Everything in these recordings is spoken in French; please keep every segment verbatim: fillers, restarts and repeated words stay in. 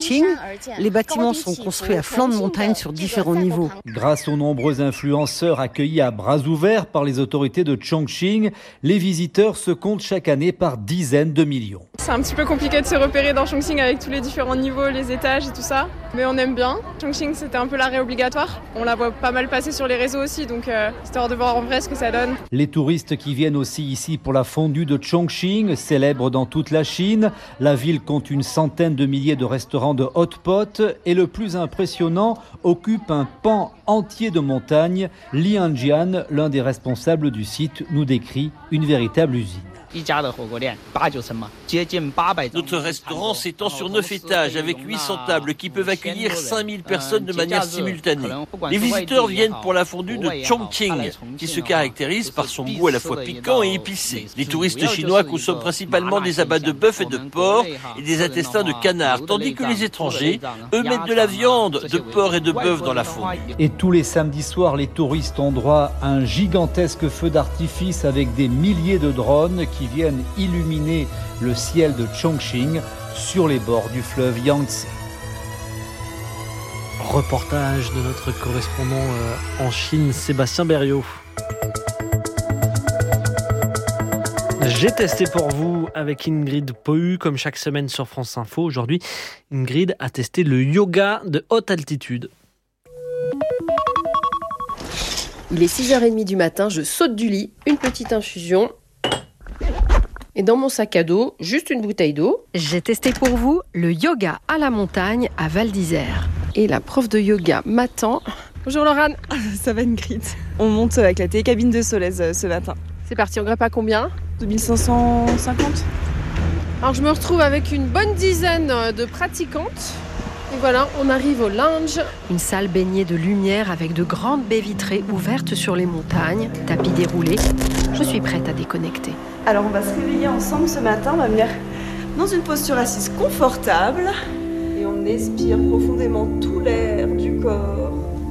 Chongqing, les bâtiments sont construits à flanc de montagne sur différents niveaux. Grâce aux nombreux influenceurs accueillis à bras ouverts par les autorités de Chongqing, les visiteurs se comptent chaque année par dizaines de millions. C'est un petit peu compliqué de se repérer dans Chongqing avec tous les différents niveaux, les étages et tout ça, mais on aime bien. Chongqing, c'était un peu l'arrêt obligatoire. On la voit pas mal passer sur les réseaux aussi, donc euh, histoire de voir en vrai ce que ça donne. Les touristes qui viennent aussi ici pour la fondue de Chongqing, célèbre dans toute la Chine. La ville compte une centaine de milliers de restaurants de hot pot et le plus impressionnant occupe un pan entier de montagne. Li Hanjian, l'un des responsables du site, nous décrit une véritable usine. Notre restaurant s'étend sur neuf étages avec huit cents tables qui peuvent accueillir cinq mille personnes de manière simultanée. Les visiteurs viennent pour la fondue de Chongqing, qui se caractérise par son goût à la fois piquant et épicé. Les touristes chinois consomment principalement des abats de bœuf et de porc et des intestins de canard, tandis que les étrangers, eux, mettent de la viande, de porc et de bœuf dans la fondue. Et tous les samedis soirs, les touristes ont droit à un gigantesque feu d'artifice avec des milliers de drones qui viennent illuminer le ciel de Chongqing sur les bords du fleuve Yangtze. Reportage de notre correspondant en Chine, Sébastien Berriot. J'ai testé pour vous avec Ingrid Pohu, comme chaque semaine sur France Info. Aujourd'hui, Ingrid a testé le yoga de haute altitude. Il est six heures trente du matin, je saute du lit, une petite infusion. Et dans mon sac à dos, juste une bouteille d'eau. J'ai testé pour vous le yoga à la montagne à Val d'Isère. Et la prof de yoga m'attend. Bonjour Laurane. Ça va Ingrid. On monte avec la télécabine de Solèze ce matin. C'est parti, on grimpe à combien ? deux mille cinq cent cinquante. Alors je me retrouve avec une bonne dizaine de pratiquantes. Et voilà, on arrive au lounge. Une salle baignée de lumière avec de grandes baies vitrées ouvertes sur les montagnes, tapis déroulés. Je suis prête à déconnecter. Alors on va se réveiller ensemble ce matin, on va venir dans une posture assise confortable et on expire profondément tout l'air du corps.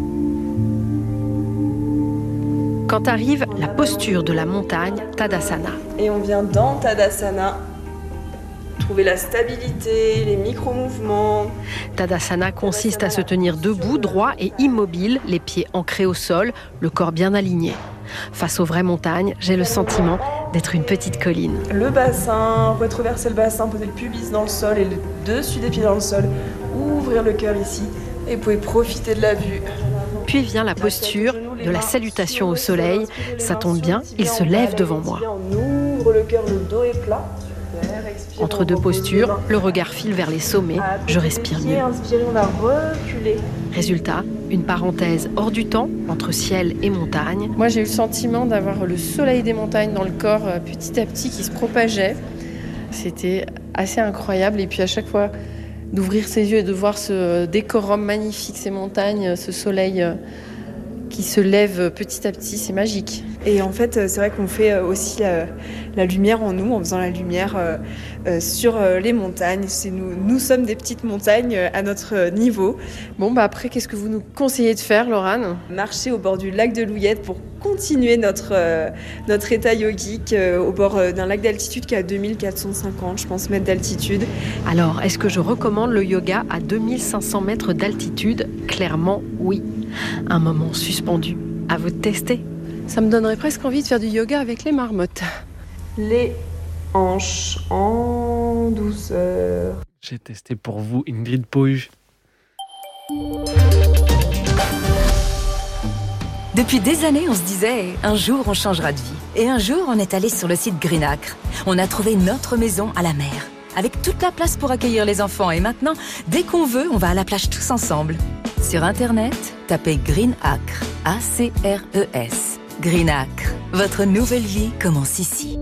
Quand arrive la posture de la montagne, Tadasana. Et on vient dans Tadasana. Trouver la stabilité, les micro-mouvements. Tadasana consiste à se tenir debout, droit et immobile, les pieds ancrés au sol, le corps bien aligné. Face aux vraies montagnes, j'ai le sentiment d'être une petite colline. Le bassin, retroverser le bassin, poser le pubis dans le sol et le dessus des pieds dans le sol. Ouvrir le cœur ici et vous pouvez profiter de la vue. Puis vient la posture de la salutation au soleil. Ça tombe bien, il se lève devant moi. On ouvre le cœur, le dos est plat. Entre deux postures, le regard file vers les sommets, je respire mieux. Inspirez, on a reculé. Résultat, une parenthèse hors du temps, entre ciel et montagne. Moi j'ai eu le sentiment d'avoir le soleil des montagnes dans le corps petit à petit qui se propageait. C'était assez incroyable et puis à chaque fois d'ouvrir ses yeux et de voir ce décorum magnifique, ces montagnes, ce soleil qui se lève petit à petit, c'est magique. Et en fait, c'est vrai qu'on fait aussi la, la lumière en nous, en faisant la lumière euh, euh, sur les montagnes. C'est nous, nous sommes des petites montagnes à notre niveau. Bon, bah après, qu'est-ce que vous nous conseillez de faire, Laurane ? Marcher au bord du lac de Louillette pour continuer notre, euh, notre état yogique euh, au bord euh, d'un lac d'altitude qui est à deux mille quatre cent cinquante, je pense, mètres d'altitude. Alors, est-ce que je recommande le yoga à deux mille cinq cents mètres d'altitude ? Clairement, oui. Un moment suspendu. À vous de tester. Ça me donnerait presque envie de faire du yoga avec les marmottes. Les hanches en douceur. J'ai testé pour vous Ingrid Pohu. Depuis des années, on se disait « un jour, on changera de vie ». Et un jour, on est allé sur le site Greenacre. On a trouvé notre maison à la mer, avec toute la place pour accueillir les enfants. Et maintenant, dès qu'on veut, on va à la plage tous ensemble. Sur Internet, tapez Greenacre, A C R E S. Greenacre, votre nouvelle vie commence ici.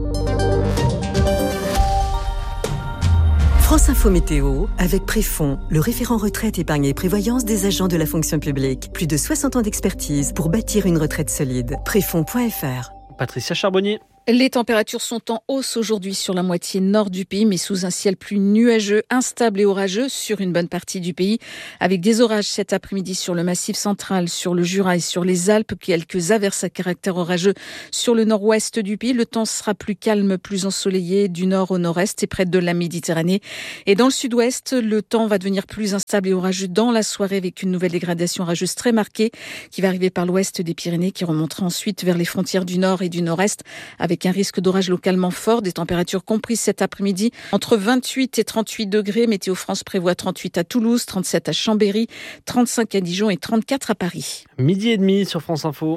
France Info Météo, avec Préfond, le référent retraite, épargne et prévoyance des agents de la fonction publique. Plus de soixante ans d'expertise pour bâtir une retraite solide. Préfond point F R. Patricia Charbonnier. Les températures sont en hausse aujourd'hui sur la moitié nord du pays, mais sous un ciel plus nuageux, instable et orageux sur une bonne partie du pays, avec des orages cet après-midi sur le Massif central, sur le Jura et sur les Alpes, quelques averses à caractère orageux sur le nord-ouest du pays. Le temps sera plus calme, plus ensoleillé du nord au nord-est et près de la Méditerranée. Et dans le sud-ouest, le temps va devenir plus instable et orageux dans la soirée, avec une nouvelle dégradation orageuse très marquée qui va arriver par l'ouest des Pyrénées, qui remontera ensuite vers les frontières du nord et du nord-est, avec avec un risque d'orage localement fort, des températures comprises cet après-midi entre vingt-huit et trente-huit degrés. Météo France prévoit trente-huit à Toulouse, trente-sept à Chambéry, trente-cinq à Dijon et trente-quatre à Paris. Midi et demi sur France Info.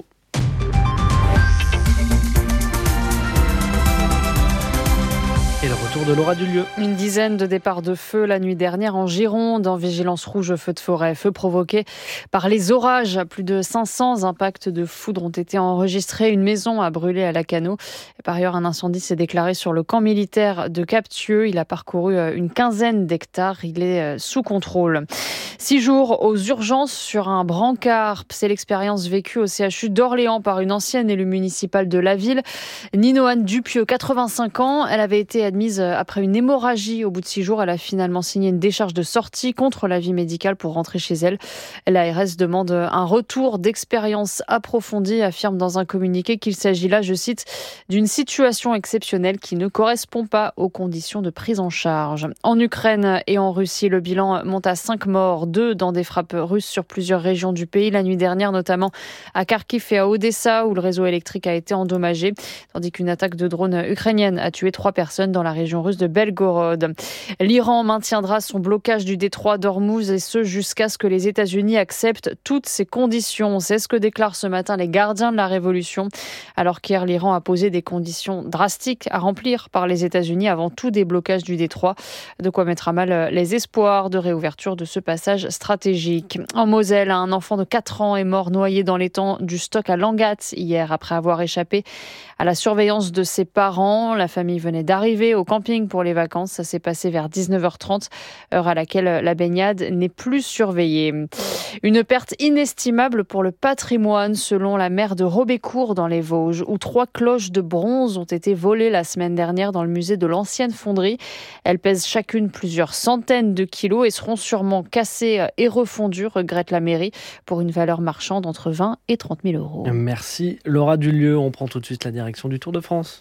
Et le retour de Laura Dulieu. Une dizaine de départs de feu la nuit dernière en Gironde, en vigilance rouge feu de forêt. Feu provoqué par les orages. Plus de cinq cents impacts de foudre ont été enregistrés. Une maison a brûlé à Lacanau. Et par ailleurs, un incendie s'est déclaré sur le camp militaire de Cap-Thieux. Il a parcouru une quinzaine d'hectares. Il est sous contrôle. Six jours aux urgences sur un brancard. C'est l'expérience vécue au C H U d'Orléans par une ancienne élue municipale de la ville. Nino-Anne Dupieux, quatre-vingt-cinq ans. Elle avait été admise après une hémorragie. Au bout de six jours, elle a finalement signé une décharge de sortie contre l'avis médical pour rentrer chez elle. L'A R S demande un retour d'expérience approfondie, affirme dans un communiqué qu'il s'agit là, je cite, d'une situation exceptionnelle qui ne correspond pas aux conditions de prise en charge. En Ukraine et en Russie, le bilan monte à cinq morts, deux dans des frappes russes sur plusieurs régions du pays. La nuit dernière, notamment à Kharkiv et à Odessa, où le réseau électrique a été endommagé, tandis qu'une attaque de drone ukrainienne a tué trois personnes dans la région russe de Belgorod. L'Iran maintiendra son blocage du détroit d'Ormuz, et ce jusqu'à ce que les États-Unis acceptent toutes ces conditions. C'est ce que déclarent ce matin les gardiens de la révolution, alors qu'hier l'Iran a posé des conditions drastiques à remplir par les États-Unis avant tout déblocage du détroit, de quoi mettre à mal les espoirs de réouverture de ce passage stratégique. En Moselle, un enfant de quatre ans est mort noyé dans l'étang du Stock à Langat hier après avoir échappé à la surveillance de ses parents. La famille venait d'arriver au camping pour les vacances. Ça s'est passé vers dix-neuf heures trente, heure à laquelle la baignade n'est plus surveillée. Une perte inestimable pour le patrimoine, selon la maire de Robécourt dans les Vosges, où trois cloches de bronze ont été volées la semaine dernière dans le musée de l'ancienne fonderie. Elles pèsent chacune plusieurs centaines de kilos et seront sûrement cassées et refondues, regrette la mairie, pour une valeur marchande entre vingt et trente mille euros. Merci Laura Dulieu. On prend tout de suite la direction du Tour de France.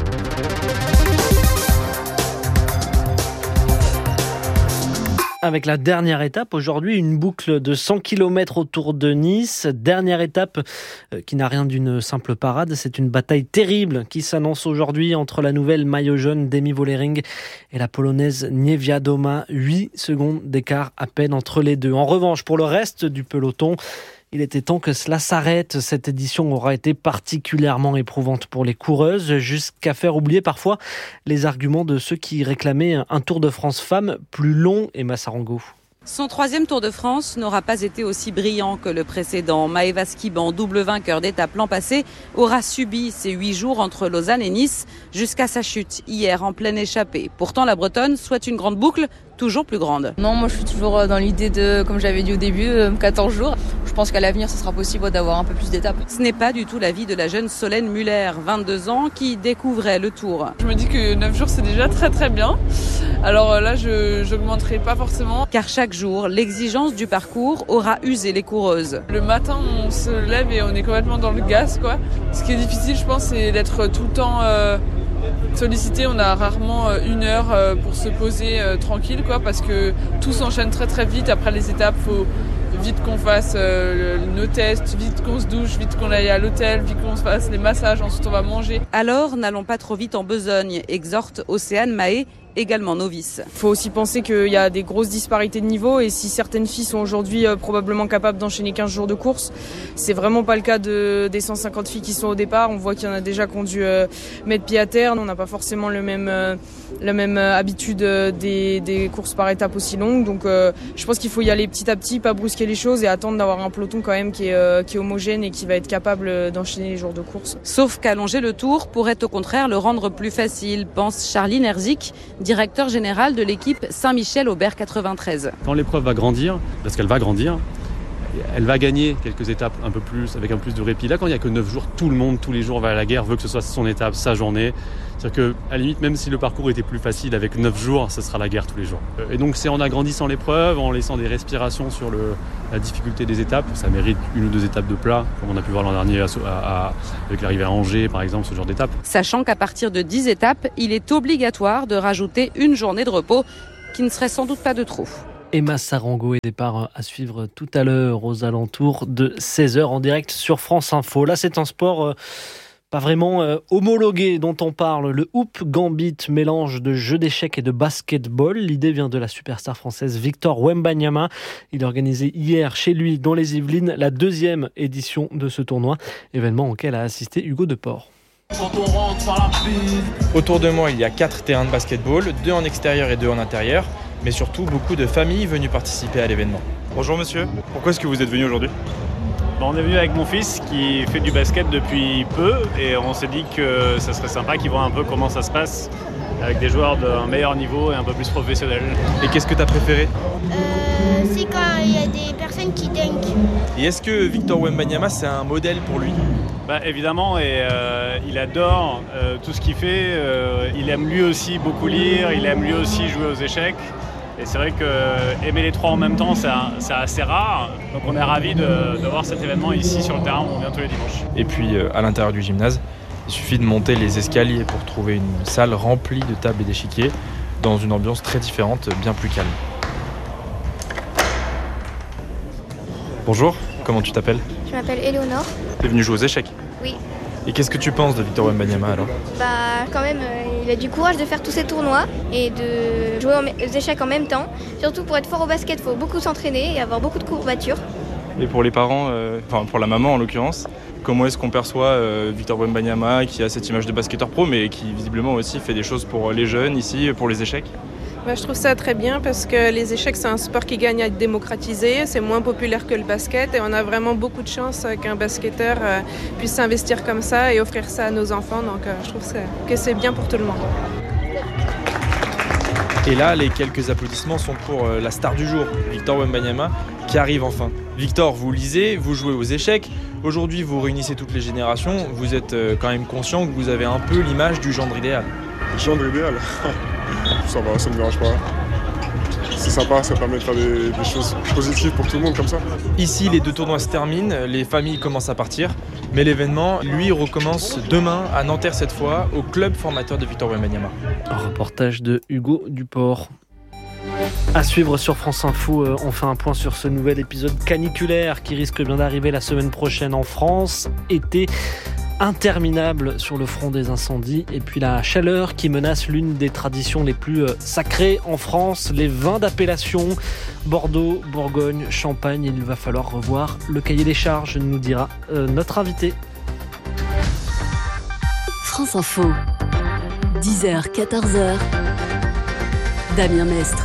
Avec la dernière étape, aujourd'hui, une boucle de cent kilomètres autour de Nice. Dernière étape euh, qui n'a rien d'une simple parade. C'est une bataille terrible qui s'annonce aujourd'hui entre la nouvelle maillot jaune Demi Vollering et la polonaise Niewiadoma. huit secondes d'écart à peine entre les deux. En revanche, pour le reste du peloton, il était temps que cela s'arrête. Cette édition aura été particulièrement éprouvante pour les coureuses, jusqu'à faire oublier parfois les arguments de ceux qui réclamaient un Tour de France femmes plus long. Emma Sarango. Son troisième Tour de France n'aura pas été aussi brillant que le précédent. Maëva Skiban, double vainqueur d'étape l'an passé, aura subi ces huit jours entre Lausanne et Nice jusqu'à sa chute hier en pleine échappée. Pourtant, la Bretonne souhaite une grande boucle, toujours plus grande. Non, moi je suis toujours dans l'idée de, comme j'avais dit au début, quatorze jours. Je pense qu'à l'avenir, ce sera possible d'avoir un peu plus d'étapes. Ce n'est pas du tout l'avis de la jeune Solène Muller, vingt-deux ans, qui découvrait le Tour. Je me dis que neuf jours, c'est déjà très très bien. Alors là, je n'augmenterai pas forcément. Car chaque jour, l'exigence du parcours aura usé les coureuses. Le matin, on se lève et on est complètement dans le gaz, quoi. Ce qui est difficile, je pense, c'est d'être tout le temps euh, sollicité. On a rarement une heure euh, pour se poser euh, tranquille, quoi, parce que tout s'enchaîne très très vite. Après les étapes, faut vite qu'on fasse euh, nos tests, vite qu'on se douche, vite qu'on aille à l'hôtel, vite qu'on se fasse les massages, ensuite on va manger. Alors, n'allons pas trop vite en besogne, exhorte Océane Mahé, également novice. Il faut aussi penser qu'il y a des grosses disparités de niveau, et si certaines filles sont aujourd'hui euh, probablement capables d'enchaîner quinze jours de course, c'est vraiment pas le cas de, des cent cinquante filles qui sont au départ. On voit qu'il y en a déjà qui ont dû euh, mettre pied à terre. On n'a pas forcément le même, euh, la même euh, habitude euh, des, des courses par étapes aussi longues. Donc euh, je pense qu'il faut y aller petit à petit, pas brusquer les choses et attendre d'avoir un peloton quand même qui est, euh, qui est homogène et qui va être capable d'enchaîner les jours de course. Sauf qu'allonger le Tour pourrait au contraire le rendre plus facile, pense Charline Herzik, directeur général de l'équipe Saint-Michel-Aubert quatre-vingt-treize. Quand l'épreuve va grandir, parce qu'elle va grandir, Elle va gagner quelques étapes un peu plus, avec un peu plus de répit. Là, quand il n'y a que neuf jours, tout le monde, tous les jours va à la guerre, veut que ce soit son étape, sa journée. C'est-à-dire qu'à la limite, même si le parcours était plus facile, avec neuf jours, ce sera la guerre tous les jours. Et donc c'est en agrandissant l'épreuve, en laissant des respirations sur le, la difficulté des étapes. Ça mérite une ou deux étapes de plat, comme on a pu voir l'an dernier à, à, avec l'arrivée à Angers, par exemple, ce genre d'étape. Sachant qu'à partir de dix étapes, il est obligatoire de rajouter une journée de repos, qui ne serait sans doute pas de trop. Emma Sarango et départ à suivre tout à l'heure aux alentours de seize heures en direct sur France Info. Là, c'est un sport euh, pas vraiment euh, homologué dont on parle. Le Hoop Gambit, mélange de jeu d'échecs et de basketball. L'idée vient de la superstar française Victor Wembanyama. Il a organisé hier chez lui, dans les Yvelines, la deuxième édition de ce tournoi. Événement auquel a assisté Hugo Deport. Autour de moi, il y a quatre terrains de basketball, deux en extérieur et deux en intérieur. Mais surtout beaucoup de familles venues participer à l'événement. Bonjour monsieur, pourquoi est-ce que vous êtes venu aujourd'hui ? Bon, on est venu avec mon fils qui fait du basket depuis peu et on s'est dit que ça serait sympa qu'il voit un peu comment ça se passe avec des joueurs d'un meilleur niveau et un peu plus professionnels. Et qu'est-ce que tu as préféré ? euh, C'est quand il y a des personnes qui dunkent. Et est-ce que Victor Wembanyama c'est un modèle pour lui ? Bah, évidemment, et euh, il adore euh, tout ce qu'il fait. Euh, il aime lui aussi beaucoup lire, il aime lui aussi jouer aux échecs. Et c'est vrai qu'aimer les trois en même temps, c'est, c'est assez rare. Donc on est ravis de, de voir cet événement ici sur le terrain où on vient tous les dimanches. Et puis euh, à l'intérieur du gymnase, il suffit de monter les escaliers pour trouver une salle remplie de tables et d'échiquiers dans une ambiance très différente, bien plus calme. Bonjour, comment tu t'appelles ? Je m'appelle Éléonore. Tu es venue jouer aux échecs ? Oui. Et qu'est-ce que tu penses de Victor Wembanyama alors ? Bah quand même, euh, il a du courage de faire tous ces tournois et de jouer aux échecs en même temps. Surtout pour être fort au basket, il faut beaucoup s'entraîner et avoir beaucoup de courbatures. Et pour les parents, euh, enfin pour la maman en l'occurrence, comment est-ce qu'on perçoit euh, Victor Wembanyama qui a cette image de basketteur pro mais qui visiblement aussi fait des choses pour les jeunes ici, pour les échecs ? Bah, je trouve ça très bien parce que les échecs, c'est un sport qui gagne à être démocratisé. C'est moins populaire que le basket et on a vraiment beaucoup de chance qu'un basketteur euh, puisse s'investir comme ça et offrir ça à nos enfants. Donc euh, je trouve ça, que c'est bien pour tout le monde. Et là, les quelques applaudissements sont pour euh, la star du jour, Victor Wembanyama, qui arrive enfin. Victor, vous lisez, vous jouez aux échecs. Aujourd'hui, vous réunissez toutes les générations. Vous êtes euh, quand même conscient que vous avez un peu l'image du gendre idéal. Gendre idéal ? Ça va, ça ne me dérange pas. C'est sympa, ça permet de faire des, des choses positives pour tout le monde comme ça. Ici, les deux tournois se terminent, les familles commencent à partir. Mais l'événement, lui, recommence demain à Nanterre cette fois, au club formateur de Victor Wembanyama. Un reportage de Hugo Duport. À suivre sur France Info, euh, on fait un point sur ce nouvel épisode caniculaire qui risque bien d'arriver la semaine prochaine en France. Été interminable sur le front des incendies et puis la chaleur qui menace l'une des traditions les plus sacrées en France, les vins d'appellation Bordeaux, Bourgogne, Champagne. Il va falloir revoir le cahier des charges, nous dira euh, notre invité. France Info, dix heures, quatorze heures, Damien Mestre.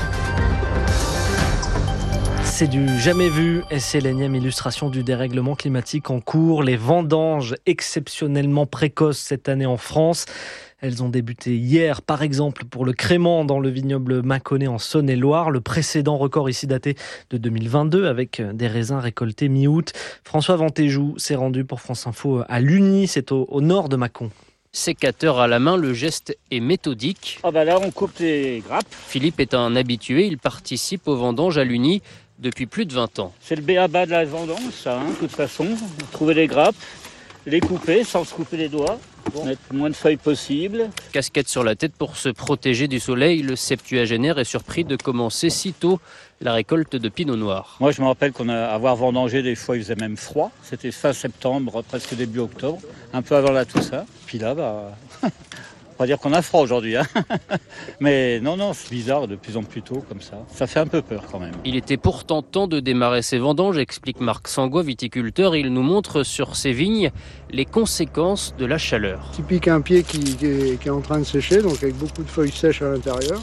C'est du jamais vu et c'est l'énième illustration du dérèglement climatique en cours. Les vendanges exceptionnellement précoces cette année en France. Elles ont débuté hier, par exemple, pour le crément dans le vignoble Mâconnais en Saône-et-Loire. Le précédent record ici daté de deux mille vingt-deux avec des raisins récoltés mi-août. François Ventéjou s'est rendu pour France Info à Lugny, c'est au, au nord de Mâcon. Sécateur à la main, le geste est méthodique. Ah bah là, on coupe les grappes. Philippe est un habitué, il participe aux vendanges à Lugny depuis plus de vingt ans. C'est le b a ba de la vendange, ça, hein, de toute façon. Trouver les grappes, les couper sans se couper les doigts, bon. Mettre le moins de feuilles possible. Casquette sur la tête pour se protéger du soleil, le septuagénaire est surpris de commencer si tôt la récolte de pinot noir. Moi, je me rappelle qu'on a avoir vendangé, des fois, il faisait même froid. C'était fin septembre, presque début octobre, un peu avant la Toussaint. Puis là, bah... on va dire qu'on a froid aujourd'hui, hein. Mais non, non, c'est bizarre de plus en plus tôt comme ça. Ça fait un peu peur quand même. Il était pourtant temps de démarrer ses vendanges, explique Marc Sangois, viticulteur. Il nous montre sur ses vignes les conséquences de la chaleur. Typique un pied qui, qui, est, qui est en train de sécher, donc avec beaucoup de feuilles sèches à l'intérieur.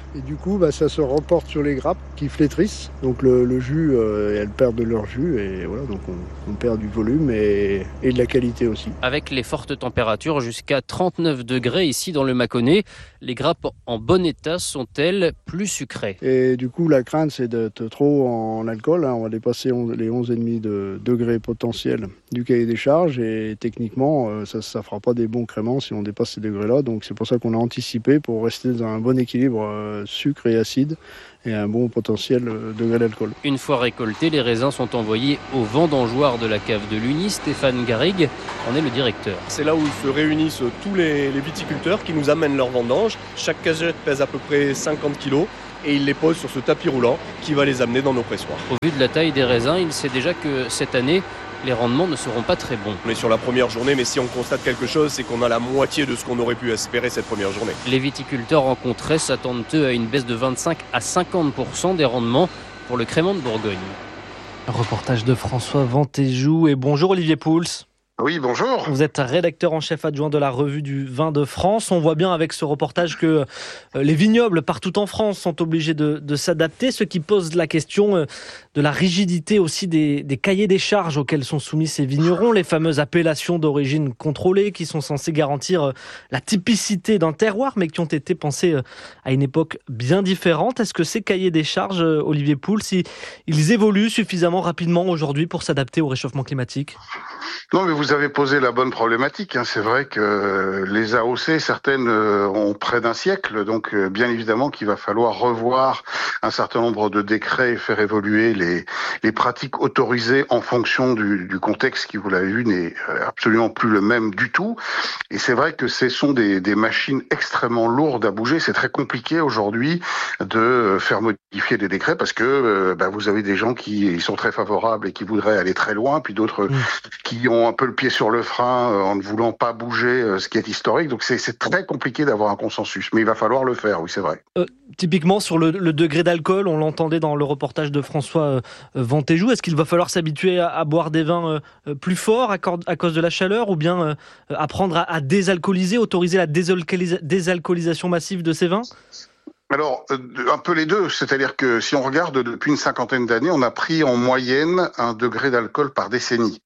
Et du coup, bah, ça se reporte sur les grappes qui flétrissent. Donc le, le jus, euh, elles perdent de leur jus et voilà, donc on, on perd du volume et, et de la qualité aussi. Avec les fortes températures jusqu'à trente-neuf degrés ici dans le Mâconnais, les grappes en bon état sont-elles plus sucrées? Et du coup, la crainte, c'est d'être trop en alcool. Hein. On va dépasser les onze virgule cinq de degrés potentiels du cahier des charges et techniquement, euh, ça ne fera pas des bons créments si on dépasse ces degrés-là. Donc c'est pour ça qu'on a anticipé pour rester dans un bon équilibre euh, sucre et acide et un bon potentiel degré d'alcool. Une fois récoltés, les raisins sont envoyés au vendangeoir de la cave de l'Uni. Stéphane Garrigue en est le directeur. C'est là où se réunissent tous les, les viticulteurs qui nous amènent leurs vendanges. Chaque cagette pèse à peu près cinquante kilos et ils les posent sur ce tapis roulant qui va les amener dans nos pressoirs. Au vu de la taille des raisins, il sait déjà que cette année, les rendements ne seront pas très bons. On est sur la première journée, mais si on constate quelque chose, c'est qu'on a la moitié de ce qu'on aurait pu espérer cette première journée. Les viticulteurs rencontrés s'attendent eux à une baisse de vingt-cinq à cinquante pour cent des rendements pour le crément de Bourgogne. Reportage de François Ventéjou et bonjour Olivier Pouls. Oui, bonjour. Vous êtes rédacteur en chef adjoint de la revue du vin de France. On voit bien avec ce reportage que les vignobles partout en France sont obligés de, de s'adapter, ce qui pose la question de la rigidité aussi des, des cahiers des charges auxquels sont soumis ces vignerons, les fameuses appellations d'origine contrôlée qui sont censées garantir la typicité d'un terroir, mais qui ont été pensées à une époque bien différente. Est-ce que ces cahiers des charges, Olivier Pouls, ils évoluent suffisamment rapidement aujourd'hui pour s'adapter au réchauffement climatique ? Non, mais vous avez posé la bonne problématique. Hein. C'est vrai que les A O C, certaines ont près d'un siècle, donc bien évidemment qu'il va falloir revoir un certain nombre de décrets et faire évoluer les, les pratiques autorisées en fonction du, du contexte qui, vous l'avez vu, n'est absolument plus le même du tout. Et c'est vrai que ce sont des, des machines extrêmement lourdes à bouger. C'est très compliqué aujourd'hui de faire modifier des décrets parce que bah, vous avez des gens qui ils sont très favorables et qui voudraient aller très loin, puis d'autres mmh. qui ont un peu le pied sur le frein euh, en ne voulant pas bouger euh, ce qui est historique. Donc c'est, c'est très compliqué d'avoir un consensus. Mais il va falloir le faire, oui, c'est vrai. Euh, typiquement, sur le, le degré d'alcool, on l'entendait dans le reportage de François euh, Ventéjou, est-ce qu'il va falloir s'habituer à, à boire des vins euh, plus forts à, cor- à cause de la chaleur ou bien euh, apprendre à, à désalcooliser, autoriser la désalcoolisa- désalcoolisation massive de ces vins ? Alors, un peu les deux, c'est-à-dire que si on regarde depuis une cinquantaine d'années, on a pris en moyenne un degré d'alcool par décennie.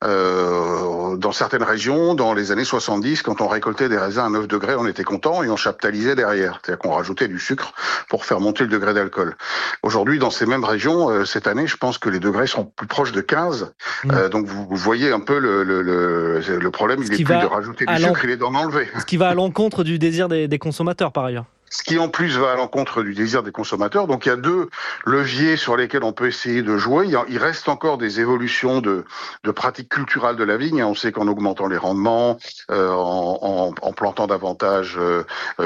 Euh, dans certaines régions, dans les années soixante-dix, quand on récoltait des raisins à neuf degrés, on était content et on chaptalisait derrière, c'est-à-dire qu'on rajoutait du sucre pour faire monter le degré d'alcool. Aujourd'hui, dans ces mêmes régions, euh, cette année, je pense que les degrés sont plus proches de quinze. Mmh. Euh, donc vous, vous voyez un peu le, le, le, le problème, il est plus de rajouter du sucre, il est d'en enlever. Ce qui va à l'encontre du désir des, des consommateurs par ailleurs. Ce qui en plus va à l'encontre du désir des consommateurs. Donc il y a deux leviers sur lesquels on peut essayer de jouer. Il, y a, il reste encore des évolutions de, de pratiques culturales de la vigne. On sait qu'en augmentant les rendements, euh, en, en, en plantant davantage euh,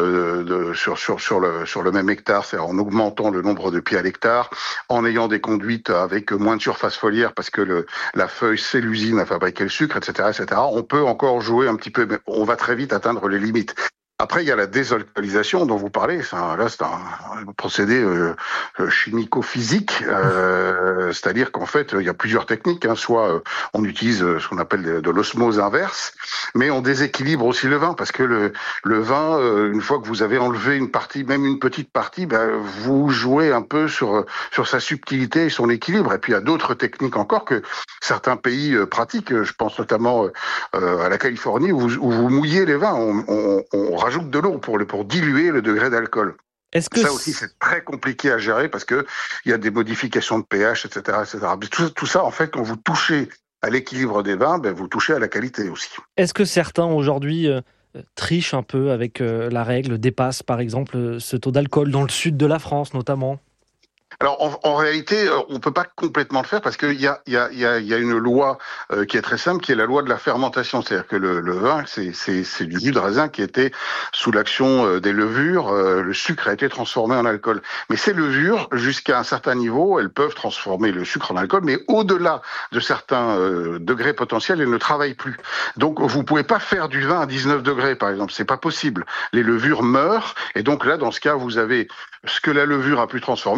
de, sur, sur, sur, le, sur le même hectare, c'est-à-dire en augmentant le nombre de pieds à l'hectare, en ayant des conduites avec moins de surface foliaire parce que le, la feuille, c'est l'usine à fabriquer le sucre, et cetera, et cetera. On peut encore jouer un petit peu, mais on va très vite atteindre les limites. Après, il y a la désalcoolisation dont vous parlez. C'est un, là, c'est un, un procédé euh, chimico-physique, euh, c'est-à-dire qu'en fait, il y a plusieurs techniques. Hein. Soit euh, on utilise ce qu'on appelle de, de l'osmose inverse, mais on déséquilibre aussi le vin parce que le, le vin, euh, une fois que vous avez enlevé une partie, même une petite partie, ben, vous jouez un peu sur sur sa subtilité et son équilibre. Et puis il y a d'autres techniques encore que certains pays euh, pratiquent. Je pense notamment euh, à la Californie où vous, où vous mouillez les vins. On, on, on rajoute de l'eau pour, le, pour diluer le degré d'alcool. Est-ce que ça aussi, c'est très compliqué à gérer parce que il y a des modifications de pH, et cetera, et cetera. Tout, tout ça, en fait, quand vous touchez à l'équilibre des vins, ben, vous touchez à la qualité aussi. Est-ce que certains, aujourd'hui, euh, trichent un peu avec euh, la règle, dépassent, par exemple, ce taux d'alcool dans le sud de la France, notamment ? Alors en, en réalité, on peut pas complètement le faire parce qu'il y a, il y a, il y a, il y a une loi euh, qui est très simple, qui est la loi de la fermentation. C'est-à-dire que le, le vin, c'est, c'est, c'est du jus de raisin qui était sous l'action euh, des levures. Euh, le sucre a été transformé en alcool. Mais ces levures, jusqu'à un certain niveau, elles peuvent transformer le sucre en alcool, mais au-delà de certains euh, degrés potentiels, elles ne travaillent plus. Donc vous pouvez pas faire du vin à dix-neuf degrés, par exemple. C'est pas possible. Les levures meurent, et donc là, dans ce cas, vous avez ce que la levure a pu transformer, et puis vous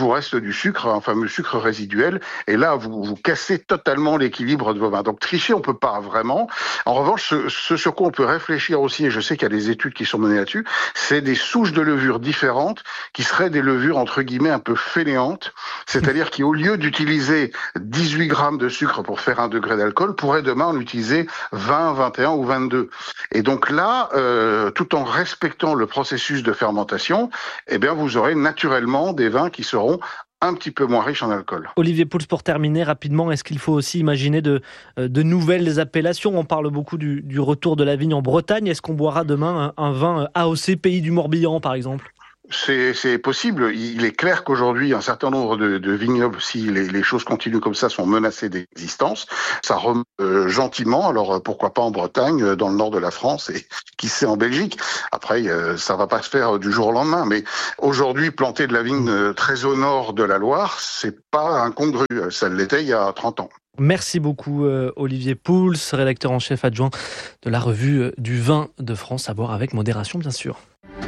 vous reste du sucre, un fameux sucre résiduel, et là, vous, vous cassez totalement l'équilibre de vos vins. Donc tricher, on peut pas vraiment. En revanche, ce, ce sur quoi on peut réfléchir aussi, et je sais qu'il y a des études qui sont menées là-dessus, c'est des souches de levure différentes, qui seraient des levures, entre guillemets, un peu fainéantes, c'est-à-dire qu'au lieu d'utiliser dix-huit grammes de sucre pour faire un degré d'alcool, pourrait demain en utiliser vingt, vingt et un ou vingt-deux. Et donc là, euh, tout en respectant le processus de fermentation, eh bien, vous aurez naturellement des vins qui seront un petit peu moins riches en alcool. Olivier Pouls, pour terminer rapidement, est-ce qu'il faut aussi imaginer de, de nouvelles appellations ? On parle beaucoup du, du retour de la vigne en Bretagne. Est-ce qu'on boira demain un, un vin A O C Pays du Morbihan, par exemple ? C'est, c'est possible. Il est clair qu'aujourd'hui, un certain nombre de, de vignobles, si les, les choses continuent comme ça, sont menacés d'existence. Ça remonte euh, gentiment. Alors pourquoi pas en Bretagne, dans le nord de la France, et qui sait en Belgique. Après, euh, ça va pas se faire du jour au lendemain. Mais aujourd'hui, planter de la vigne euh, très au nord de la Loire, c'est pas incongru. Ça l'était il y a trente ans. Merci beaucoup euh, Olivier Pouls, rédacteur en chef adjoint de la revue euh, du vin de France, à boire avec modération bien sûr.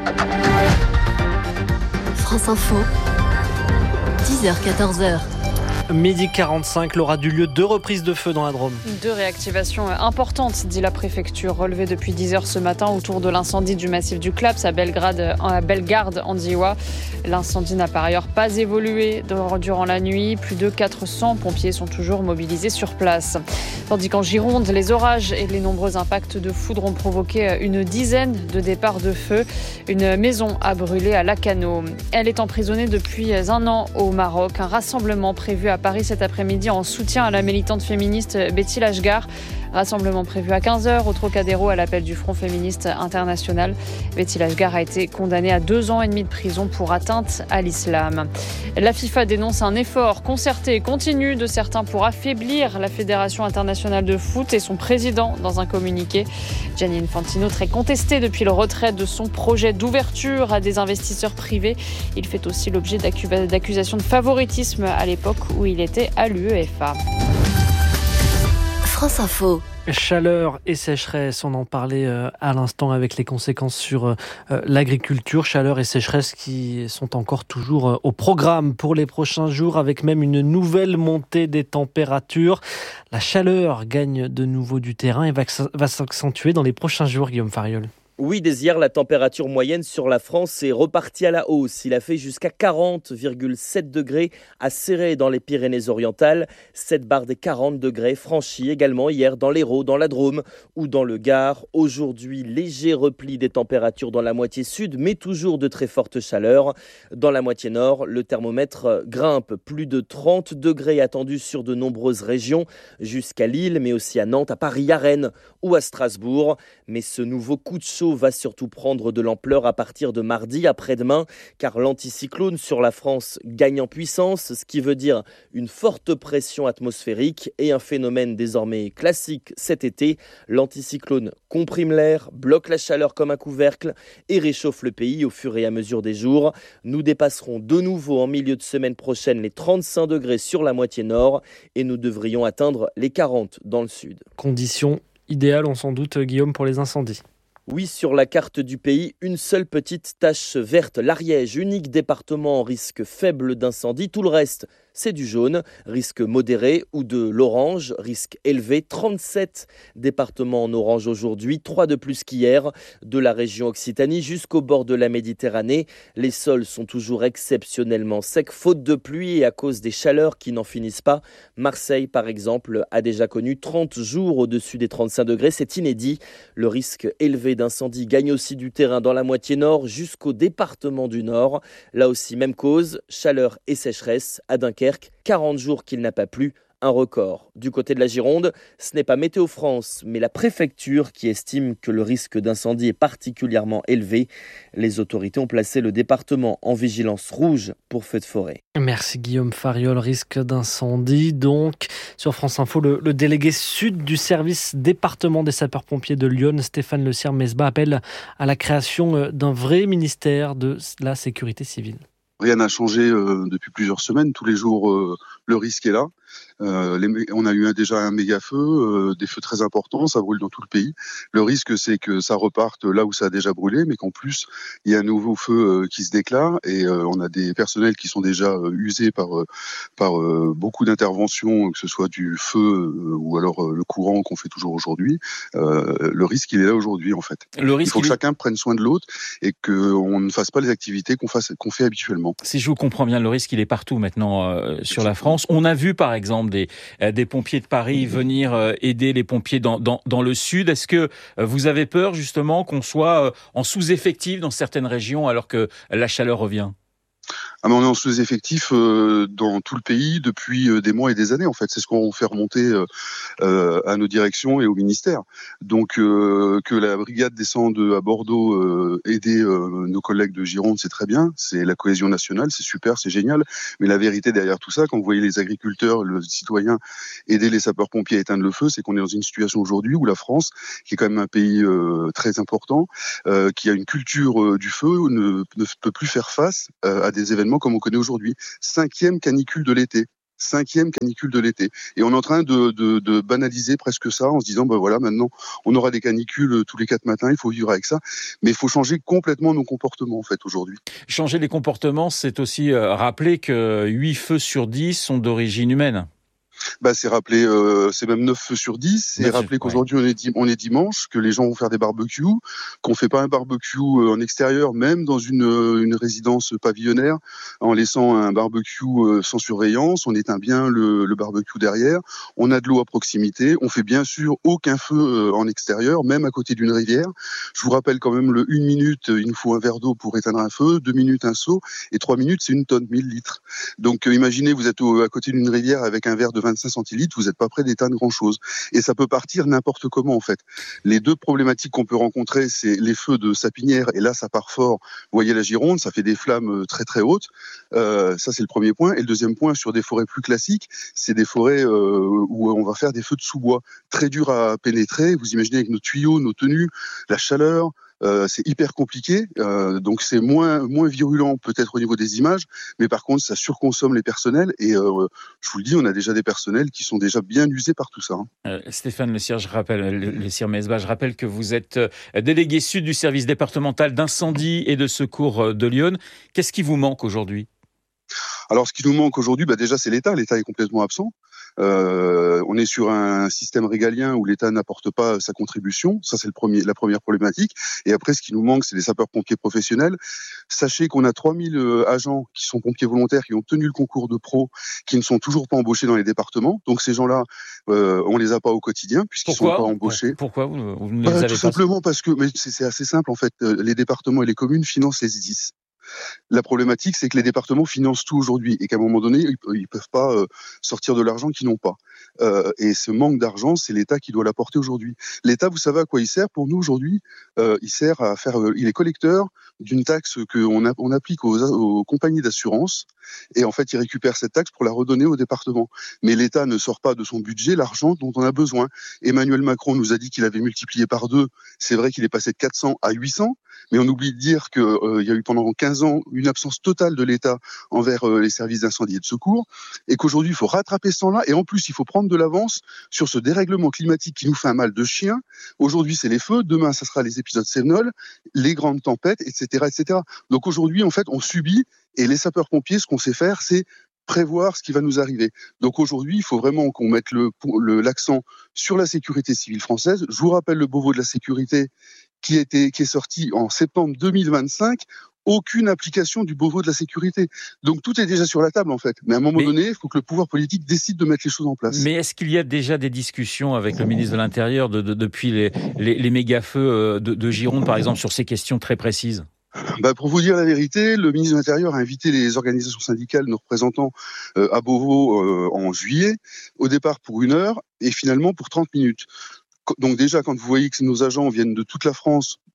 France Info, dix heures quatorze heures. Midi quarante-cinq, l'aura du lieu deux reprises de feu dans la Drôme. Deux réactivations importantes, dit la préfecture, relevées depuis dix heures ce matin autour de l'incendie du massif du Claps à Belgrade, à Bellegarde, en Diois. L'incendie n'a par ailleurs pas évolué durant la nuit. Plus de quatre cents pompiers sont toujours mobilisés sur place. Tandis qu'en Gironde, les orages et les nombreux impacts de foudre ont provoqué une dizaine de départs de feu. Une maison a brûlé à Lacanau. Elle est emprisonnée depuis un an au Maroc. Un rassemblement prévu à Paris cet après-midi en soutien à la militante féministe Betty Lachgar. Rassemblement prévu à quinze heures au Trocadéro à l'appel du Front féministe international. Betty Lachgar a été condamnée à deux ans et demi de prison pour atteinte à l'islam. La FIFA dénonce un effort concerté et continu de certains pour affaiblir la Fédération internationale de foot et son président dans un communiqué. Gianni Infantino, très contesté depuis le retrait de son projet d'ouverture à des investisseurs privés. Il fait aussi l'objet d'accusations de favoritisme à l'époque où il était à l'U E F A. France Info. Chaleur et sécheresse, on en parlait à l'instant avec les conséquences sur l'agriculture. Chaleur et sécheresse qui sont encore toujours au programme pour les prochains jours, avec même une nouvelle montée des températures. La chaleur gagne de nouveau du terrain et va s'accentuer dans les prochains jours, Guillaume Fariol. Oui, dès hier, la température moyenne sur la France est repartie à la hausse. Il a fait jusqu'à quarante virgule sept degrés à Céret dans les Pyrénées-Orientales. Cette barre des quarante degrés franchie également hier dans l'Hérault, dans la Drôme ou dans le Gard. Aujourd'hui, léger repli des températures dans la moitié sud, mais toujours de très fortes chaleurs. Dans la moitié nord, le thermomètre grimpe. Plus de trente degrés attendus sur de nombreuses régions, jusqu'à Lille, mais aussi à Nantes, à Paris, à Rennes ou à Strasbourg. Mais ce nouveau coup de chaud va surtout prendre de l'ampleur à partir de mardi après-demain, car l'anticyclone sur la France gagne en puissance, ce qui veut dire une forte pression atmosphérique et un phénomène désormais classique cet été. L'anticyclone comprime l'air, bloque la chaleur comme un couvercle et réchauffe le pays au fur et à mesure des jours. Nous dépasserons de nouveau en milieu de semaine prochaine les trente-cinq degrés sur la moitié nord et nous devrions atteindre les quarante dans le sud. Conditions idéales, on s'en doute, Guillaume, pour les incendies. Oui, sur la carte du pays, une seule petite tache verte, l'Ariège, unique département en risque faible d'incendie. Tout le reste, c'est du jaune, risque modéré, ou de l'orange, risque élevé. trente-sept départements en orange aujourd'hui, trois de plus qu'hier. De la région Occitanie jusqu'au bord de la Méditerranée, les sols sont toujours exceptionnellement secs, faute de pluie et à cause des chaleurs qui n'en finissent pas. Marseille, par exemple, a déjà connu trente jours au-dessus des trente-cinq degrés, c'est inédit. Le risque élevé d'incendie gagne aussi du terrain dans la moitié nord jusqu'au département du Nord. Là aussi, même cause, chaleur et sécheresse à Dunkerque. quarante jours qu'il n'a pas plu, un record. Du côté de la Gironde, ce n'est pas Météo France, mais la préfecture qui estime que le risque d'incendie est particulièrement élevé. Les autorités ont placé le département en vigilance rouge pour feux de forêt. Merci Guillaume Fariol. Risque d'incendie donc. Sur France Info, le, le délégué sud du service département des sapeurs-pompiers de Lyon, Stéphane Le Sire-Mesbah, appelle à la création d'un vrai ministère de la sécurité civile. Rien n'a changé euh, depuis plusieurs semaines. Tous les jours, euh, le risque est là. Euh, les, on a eu un, déjà un méga feu, euh, des feux très importants, ça brûle dans tout le pays. Le risque, c'est que ça reparte là où ça a déjà brûlé, mais qu'en plus, il y a un nouveau feu euh, qui se déclare et euh, on a des personnels qui sont déjà euh, usés par, euh, par euh, beaucoup d'interventions, que ce soit du feu euh, ou alors euh, le courant qu'on fait toujours aujourd'hui. Euh, le risque, il est là aujourd'hui, en fait. Le risque, il faut que il... chacun prenne soin de l'autre et qu'on ne fasse pas les activités qu'on, fasse, qu'on fait habituellement. Si je vous comprends bien, le risque, il est partout maintenant euh, sur la France. On a vu, par exemple, des, euh, des pompiers de Paris venir euh, aider les pompiers dans, dans, dans le sud. Est-ce que euh, vous avez peur, justement, qu'on soit euh, en sous-effectif dans certaines régions alors que la chaleur revient ? Ah mais on est en sous-effectif euh, dans tout le pays depuis euh, des mois et des années en fait. C'est ce qu'on fait remonter euh, euh, à nos directions et au ministère. Donc euh, que la brigade descende à Bordeaux euh, aider euh, nos collègues de Gironde, c'est très bien. C'est la cohésion nationale, c'est super, c'est génial. Mais la vérité derrière tout ça, quand vous voyez les agriculteurs, le citoyen aider les sapeurs-pompiers à éteindre le feu, c'est qu'on est dans une situation aujourd'hui où la France, qui est quand même un pays euh, très important, euh, qui a une culture euh, du feu, ne, ne peut plus faire face euh, à des événements comme on connaît aujourd'hui. Cinquième canicule de l'été. Cinquième canicule de l'été. Et on est en train de, de, de banaliser presque ça en se disant, ben voilà, maintenant, on aura des canicules tous les quatre matins, il faut vivre avec ça. Mais il faut changer complètement nos comportements, en fait, aujourd'hui. Changer les comportements, c'est aussi euh, rappeler que huit feux sur dix sont d'origine humaine. Bah, c'est rappelé, euh, c'est même neuf feux sur dix. C'est rappelé qu'aujourd'hui on est, dim- on est dimanche, que les gens vont faire des barbecues, qu'on fait pas un barbecue euh, en extérieur, même dans une, euh, une résidence pavillonnaire, en laissant un barbecue euh, sans surveillance. On éteint bien le, le barbecue derrière. On a de l'eau à proximité. On fait bien sûr aucun feu euh, en extérieur, même à côté d'une rivière. Je vous rappelle quand même le une minute, il nous faut un verre d'eau pour éteindre un feu, deux minutes un seau, et trois minutes c'est une tonne, mille litres. Donc euh, imaginez, vous êtes au, à côté d'une rivière avec un verre de vingt-cinq centilitres, vous n'êtes pas prêt d'éteindre grand-chose. Et ça peut partir n'importe comment, en fait. Les deux problématiques qu'on peut rencontrer, c'est les feux de sapinière, et là, ça part fort. Vous voyez la Gironde, ça fait des flammes très très hautes. Euh, ça, c'est le premier point. Et le deuxième point, sur des forêts plus classiques, c'est des forêts euh, où on va faire des feux de sous-bois, très durs à pénétrer. Vous imaginez avec nos tuyaux, nos tenues, la chaleur... Euh, c'est hyper compliqué, euh, donc c'est moins moins virulent peut-être au niveau des images, mais par contre ça surconsomme les personnels et euh, je vous le dis, on a déjà des personnels qui sont déjà bien usés par tout ça. Hein. Euh, Stéphane Le Sire, je rappelle, Le Sire Mesbah, je rappelle que vous êtes délégué sud du service départemental d'incendie et de secours de Lyon. Qu'est-ce qui vous manque aujourd'hui ? Alors, ce qui nous manque aujourd'hui, bah déjà, c'est l'État. L'État est complètement absent. Euh, on est sur un système régalien où l'État n'apporte pas sa contribution. Ça, c'est le premier, la première problématique. Et après, ce qui nous manque, c'est les sapeurs-pompiers professionnels. Sachez qu'on a trois mille agents qui sont pompiers volontaires, qui ont tenu le concours de pro, qui ne sont toujours pas embauchés dans les départements. Donc, ces gens-là, euh, on les a pas au quotidien puisqu'ils Pourquoi sont pas embauchés. Pourquoi vous, vous ne bah, les avez tout pas simplement parce que, mais c'est, c'est assez simple en fait. Les départements et les communes financent les S D I S. La problématique, c'est que les départements financent tout aujourd'hui et qu'à un moment donné, ils ne peuvent pas euh, sortir de l'argent qu'ils n'ont pas. Euh, et ce manque d'argent, c'est l'État qui doit l'apporter aujourd'hui. L'État, vous savez à quoi il sert pour nous aujourd'hui ? euh, Il sert à faire. Euh, il est collecteur d'une taxe qu'on a, on applique aux, aux compagnies d'assurance et en fait, il récupère cette taxe pour la redonner aux départements. Mais l'État ne sort pas de son budget l'argent dont on a besoin. Emmanuel Macron nous a dit qu'il avait multiplié par deux. C'est vrai qu'il est passé de quatre cents à huit cents, mais on oublie de dire qu'il euh, y a eu pendant quinze ans une absence totale de l'État envers euh, les services d'incendie et de secours, et qu'aujourd'hui il faut rattraper ce temps-là, et en plus il faut prendre de l'avance sur ce dérèglement climatique qui nous fait un mal de chien. Aujourd'hui c'est les feux, demain ça sera les épisodes Cévenol, les grandes tempêtes, et cetera, et cetera. Donc aujourd'hui en fait on subit, et les sapeurs-pompiers, ce qu'on sait faire, c'est prévoir ce qui va nous arriver. Donc aujourd'hui, il faut vraiment qu'on mette le, le, l'accent sur la sécurité civile française. Je vous rappelle le Beauvau de la sécurité qui, était, qui est sorti en septembre deux mille vingt-cinq. Aucune application du Beauvau de la sécurité. Donc tout est déjà sur la table en fait. Mais à un moment mais, donné, il faut que le pouvoir politique décide de mettre les choses en place. Mais est-ce qu'il y a déjà des discussions avec le ministre de l'Intérieur de, de, depuis les, les, les méga-feux de, de Gironde, par exemple, sur ces questions très précises ? Bah pour vous dire la vérité, le ministre de l'Intérieur a invité les organisations syndicales, nos représentants euh, à Beauvau euh, en juillet, au départ pour une heure et finalement pour trente minutes. Donc déjà, quand vous voyez que nos agents viennent de toute la France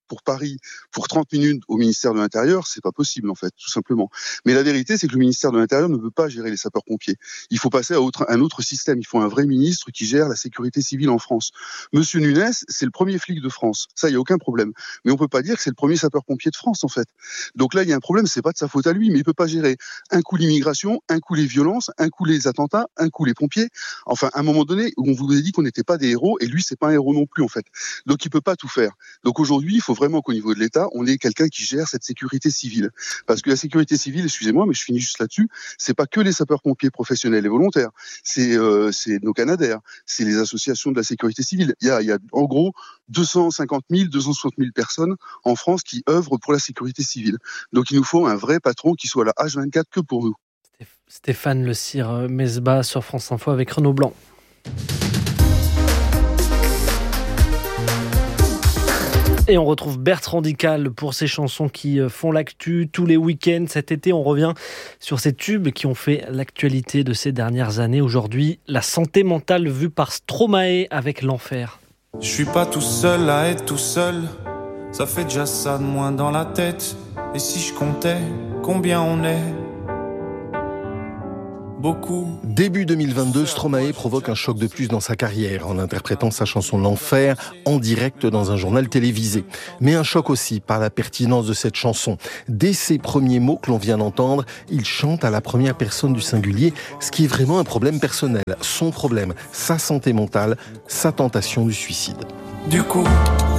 pour Paris, pour trente minutes au ministère de l'Intérieur, c'est pas possible en fait, tout simplement. Mais la vérité, c'est que le ministère de l'Intérieur ne veut pas gérer les sapeurs-pompiers. Il faut passer à autre, un autre système. Il faut un vrai ministre qui gère la sécurité civile en France. Monsieur Nunes, c'est le premier flic de France. Ça, il y a aucun problème. Mais on peut pas dire que c'est le premier sapeur-pompier de France en fait. Donc là, il y a un problème. C'est pas de sa faute à lui, mais il peut pas gérer un coup l'immigration, un coup les violences, un coup les attentats, un coup les pompiers. Enfin, à un moment donné, on vous a dit qu'on n'était pas des héros, et lui, c'est pas un héros non plus en fait. Donc il peut pas tout faire. Donc aujourd'hui, il faut vraiment qu'au niveau de l'État, on ait quelqu'un qui gère cette sécurité civile. Parce que la sécurité civile, excusez-moi, mais je finis juste là-dessus, c'est pas que les sapeurs-pompiers professionnels et volontaires. C'est, euh, c'est nos Canadaires, c'est les associations de la sécurité civile. Il y a, il y a en gros deux cent cinquante mille, deux cent soixante mille personnes en France qui œuvrent pour la sécurité civile. Donc il nous faut un vrai patron qui soit là H vingt-quatre que pour nous. Stéphane Le Cire Mesbah sur France Info avec Renaud Blanc. Et on retrouve Bertrand Dical pour ses chansons qui font l'actu tous les week-ends. Cet été, on revient sur ces tubes qui ont fait l'actualité de ces dernières années. Aujourd'hui, la santé mentale vue par Stromae avec l'enfer. Je suis pas tout seul à être tout seul. Ça fait déjà ça de moins dans la tête. Et si je comptais combien on est? Beaucoup. Début deux mille vingt-deux, Stromae provoque un choc de plus dans sa carrière en interprétant sa chanson L'Enfer en direct dans un journal télévisé. Mais un choc aussi par la pertinence de cette chanson. Dès ses premiers mots que l'on vient d'entendre, il chante à la première personne du singulier, ce qui est vraiment un problème personnel. Son problème, sa santé mentale, sa tentation du suicide. Du coup,